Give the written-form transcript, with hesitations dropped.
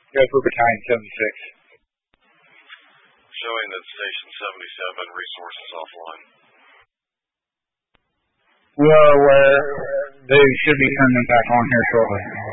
for Battalion 76. Showing that Station 77 resources offline. Well, they should be coming back on here shortly.